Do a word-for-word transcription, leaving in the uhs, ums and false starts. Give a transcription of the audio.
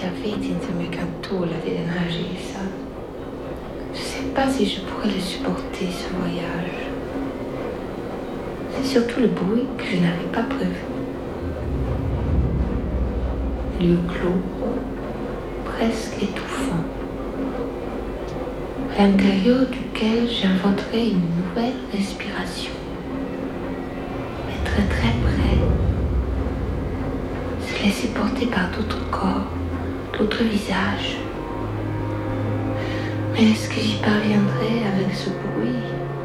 Jag vet inte om jag kan tåla det den här resan. Je sais pas si je pourrais le supporter, ce voyage. C'est surtout le bruit que je n'avais pas prévu. Lieu clos, presque étouffant, à l'intérieur duquel j'inventerai une nouvelle respiration. Être très près, se laisser porter par d'autres corps, d'autres visages. Mais est-ce que j'y parviendrai avec ce bruit ?